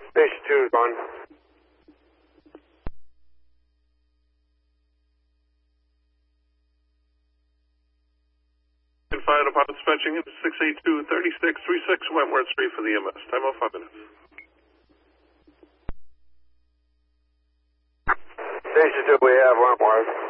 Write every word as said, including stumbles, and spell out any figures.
Station two is on. Fire Department dispatching in six eight two, three six three six Wentworth Street for the E M S. Time of five minutes. Station two, we have Wentworth.